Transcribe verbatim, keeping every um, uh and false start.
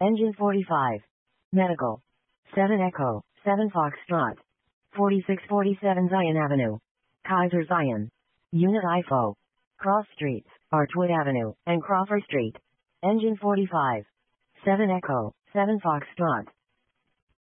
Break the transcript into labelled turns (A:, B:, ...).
A: Engine forty-five. Medical. seven Echo, seven Foxtrot. forty-six forty-seven Zion Avenue. Kaiser Zion. Unit I F O. Cross Streets, Archwood Avenue, and Crawford Street. Engine forty-five. seven Echo, seven Foxtrot.